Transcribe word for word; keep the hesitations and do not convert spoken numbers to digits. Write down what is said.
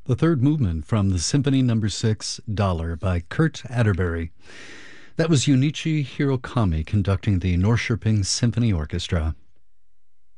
The third movement from the Symphony Number six, Dollar by Kurt Atterbury. That was Junichi Hirokami conducting the Norrköping Symphony Orchestra.